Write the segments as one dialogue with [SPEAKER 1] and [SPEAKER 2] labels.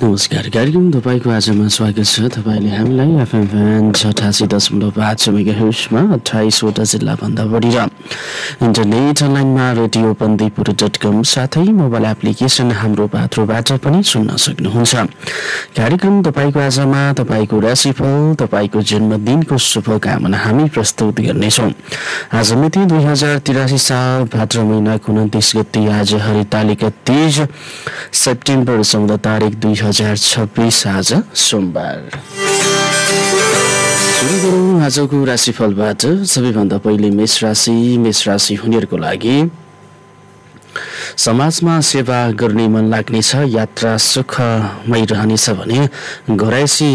[SPEAKER 1] नमस्कार कार्यक्रम तपाईँको आजमा स्वागत छ। तपाईँले हामीलाई एफएम 88.5 मेगाहर्जमा 28वटा जिल्लाभन्दा बढी र इन्टरनेट अनलाइनमा रेडियो बन्दीपुर.com साथै मोबाइल एप्लिकेसन हाम्रो पात्रोबाट पनि सुन्न सक्नुहुन्छ। कार्यक्रम तपाईँको आजमा तपाईँको राशिफल, तपाईँको जन्मदिनको शुभकामना हामी प्रस्तुत गर्नेछौँ। आज मिति 2083 साल भाद्र महिनाको 29 गते, आज हरितालिका तीज, सेप्टेम्बर 14 तारिक 2026, आज सोमबार। सुरु गरौँ आजको राशिफलबाट। सबैभन्दा पहिले मेष राशि हुनेहरूको लागि समाजमा सेवा गर्ने मन लाग्नेछ। यात्रा सुखमय रहनेछ भने घरैसी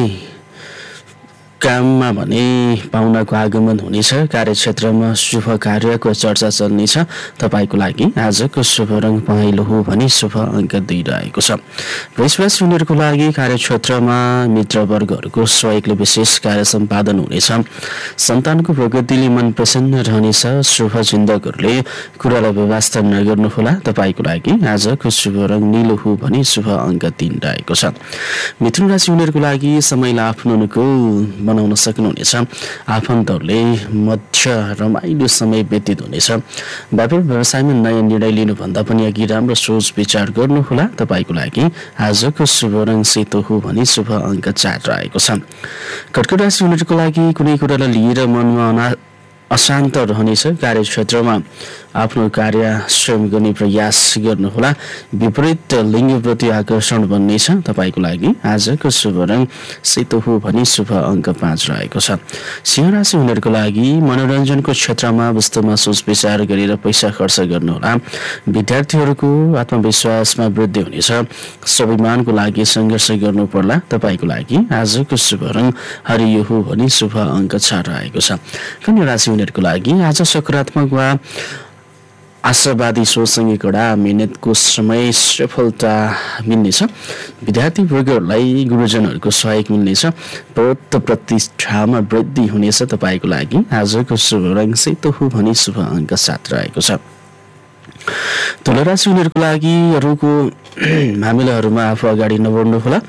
[SPEAKER 1] काममा भने पाहुनाको आगमन हुनेछ। कार्यक्षेत्रमा शुभ कार्यको चर्चा चल्नेछ। तपाईँको लागि आजको शुभ रङ पहेँलो हो भने शुभ अङ्क 2 रहेको छ। वृषराशि हुनेहरूको लागि कार्यक्षेत्रमा मित्रवर्गहरूको सहयोगले विशेष कार्य सम्पादन हुनेछ। सन्तानको प्रगतिले मन प्रसन्न रहनेछ। शुभ चिन्तकहरूले कुरालाई व्यवस्था नगर्नुहोला। तपाईँको लागि आजको शुभ रङ नीलो हो भने शुभ अङ्क 3 रहेको छ। मिथुन राशि हुनेहरूको लागि समयलाई आफ्नो अनुकूल बनाउन सक्नुहुनेछ। आफन्तहरूले मध्य रमाइलो समय व्यतीत हुनेछ। व्यापार व्यवसायमा नयाँ निर्णय लिनुभन्दा पनि अघि राम्रो सोच विचार गर्नुहोला। तपाईँको लागि आजको शुभ रङ सेतो हो भने शुभ अङ्क 4 रहेको छ। कर्कट राशि हुनेहरूको लागि कुनै कुरालाई लिएर मनमा अशान्त रहनेछ। कार्यक्षेत्रमा आफ्नो कार्य स्वयं गर्ने प्रयास गर्नुहोला। विपरीत लिङ्गप्रति आकर्षण बन्नेछ। तपाईँको लागि आजको शुभ रङ सेतो हो भने शुभ अङ्क 5 रहेको छ। सिंह राशि हुनेहरूको लागि मनोरञ्जनको क्षेत्रमा वस्तुमा सोच विचार गरेर पैसा खर्च गर्नुहोला। विद्यार्थीहरूको आत्मविश्वासमा वृद्धि हुनेछ। स्वाभिमानको लागि सङ्घर्ष गर्नु पर्ला। तपाईँको लागि आजको शुभ रङ हरियो हो भने शुभ अङ्क 6 रहेको छ। कन्या राशि हुनेहरूको लागि आज सकारात्मक वा आशावादी सोचसँगै कडा मेहनतको समय सफलता मिल्नेछ। विद्यार्थी वर्गहरूलाई गुरुजनहरूको सहयोग मिल्नेछ। पद प्रतिष्ठामा वृद्धि हुनेछ। तपाईँको लागि आजको शुभ रङ सेतो हो भने शुभ अङ्क 7 रहेको छ। तुला राशि हुनेहरूको लागि अरूको मामिलाहरूमा आफू अगाडि नबढ्नुहोला।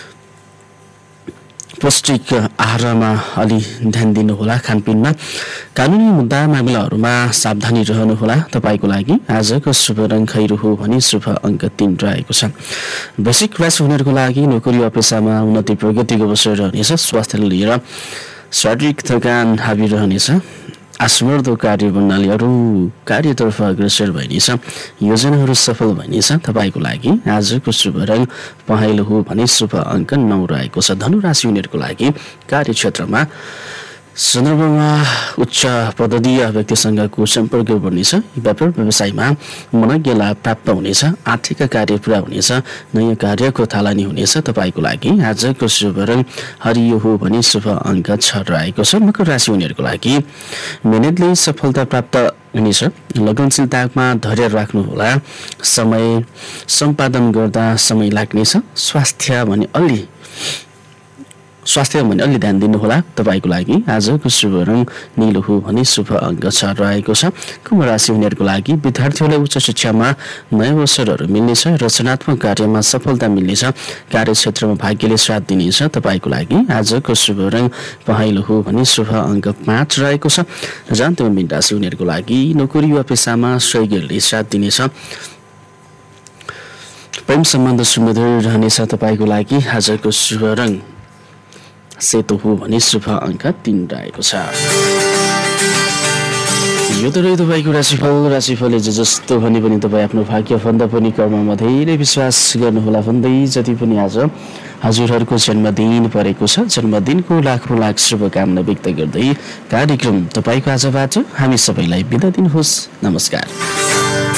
[SPEAKER 1] पौष्टिक आहारमा अलि ध्यान दिनुहोला। खानपिनमा कानुनी मुद्दा मामिलाहरूमा सावधानी रहनुहोला। तपाईँको लागि आजको शुभ रङ खैरो हो भने शुभ अङ्क 3 रहेको छ। वैश्विक राशि हुनेहरूको लागि नोकरी वा पेसामा उन्नति प्रगतिको अवसर रहनेछ। स्वास्थ्यलाई लिएर शारीरिक थकान हाबी रहनेछ। आश्मर्दो कार्य भन्नाले अरू कार्यतर्फ अग्रसर भइनेछ। योजनाहरू सफल भइनेछ। तपाईँको लागि आजको शुभ रङ पहेँलो हो भने शुभ अङ्क 9 रहेको छ। धनु राशि हुनेहरूको लागि कार्यक्षेत्रमा सन्दर्भमा उच्च पदवीय व्यक्तिसँगको सम्पर्क बढ्नेछ। व्यापार व्यवसायमा मनज्ञ लाभ प्राप्त हुनेछ। आर्थिक कार्य पुरा हुनेछ। नयाँ कार्यको थालनी हुनेछ। तपाईँको लागि आजको शुभ रङ हरियो हो भने शुभ अङ्क 6 रहेको छ। मकर राशि हुनेहरूको लागि मेहनतले सफलता प्राप्त हुनेछ। लगनशीलतामा धैर्य राख्नुहोला। समय सम्पादन गर्दा समय लाग्नेछ। स्वास्थ्य भने अलि ध्यान दिनुहोला। तपाईँको लागि आजको शुभ रङ नीलो हो भने शुभ अङ्क 6 रहेको छ। कुम्भ राशि हुनेहरूको लागि विद्यार्थीहरूलाई उच्च शिक्षामा नयाँ अवसरहरू मिल्नेछ। रचनात्मक कार्यमा सफलता मिल्नेछ। कार्यक्षेत्रमा भाग्यले साथ दिनेछ। तपाईँको लागि आजको शुभ रङ पहेँलो हो भने शुभ अङ्क 5 रहेको छ। र मीन राशि हुनेहरूको लागि नोकरी वा पेसामा सहयोगीहरूले साथ दिनेछ। प्रेम सम्बन्ध सुमधुर रहनेछ। तपाईँको लागि आजको शुभ रङ सेतो हो भने शुभ अङ्क 3 रहेको छ। यो त रह्यो तपाईँको राशिफलले जस्तो भने पनि तपाईँ आफ्नो भाग्य भन्दा पनि कर्ममा धेरै विश्वास गर्नुहोला भन्दै जति पनि आज हजुरहरूको जन्मदिन परेको छ, जन्मदिनको लाखौँ लाख शुभकामना व्यक्त गर्दै कार्यक्रम तपाईँको आजबाट हामी सबैलाई बिदा दिनुहोस्। नमस्कार।